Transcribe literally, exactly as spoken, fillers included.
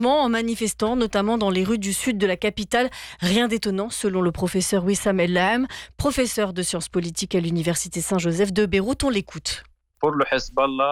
En manifestant, notamment dans les rues du sud de la capitale. Rien d'étonnant, selon le professeur Wissam El Lahem, professeur de sciences politiques à l'université Saint-Joseph de Beyrouth. On l'écoute. Pour le Hezbollah,